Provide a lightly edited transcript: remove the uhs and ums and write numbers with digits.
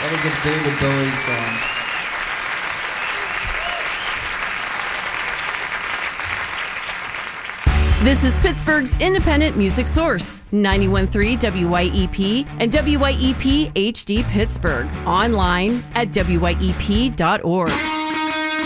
That is a David Bowie song. This is Pittsburgh's independent music source, 91.3 WYEP and WYEP HD Pittsburgh. Online at WYEP.org.